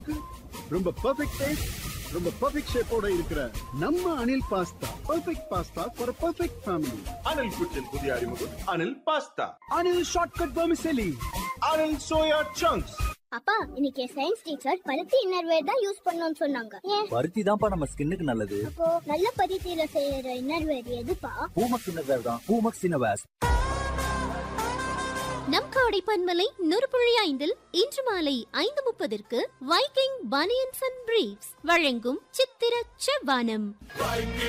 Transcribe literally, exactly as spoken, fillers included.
இருக்கு, ரொம்ப perfect taste, ரொம்ப பெர்ஃபெக்ட் ஷேப்போட இருக்கிற நம்ம Anil pasta. Perfect pasta for perfect family. Anil குச்சின் புதிய அறிமுகம் Anil pasta. Anil shortcut vermicelli. Anil soya chunks. அப்பா, இன்னைக்கு சயின்ஸ் டீச்சர் பருத்தி இன்னர்வேர் தான் யூஸ் பண்ணணும்னு சொன்னாங்க. ஏன்? பருத்தி தான்ப்பா நம்ம ஸ்கின்னுக்கு நல்லது. அப்போ நல்ல பருத்தியில செய்யற இன்னர்வேர் எதுப்பா? பூமக்ஸ் இன்னர்வேர் தான். பூமக்ஸ் இன்னர்வேர். நம் காடை பன்மலை நூறு ஐந்தில் இன்று மாலை ஐந்து முப்பதற்கு வைக்கிங் பனியன்ஸ் அண்ட் பிரீப்ஸ் வழங்கும் சித்திர செவ்வானம்.